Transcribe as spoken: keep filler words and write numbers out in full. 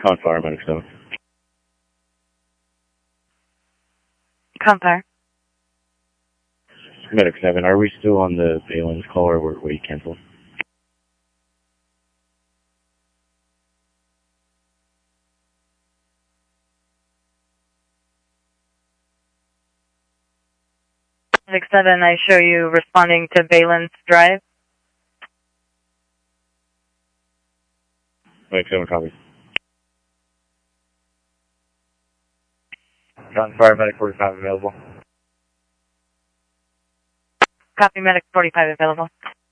Con Fire, Medic seven. Compare. Medic seven, are we still on the Valence call or were we canceled? Medic seven, I show you responding to Valence Drive. Medic seven, copy. Con Fire, Medic forty-five available. Copy, Medic forty-five available.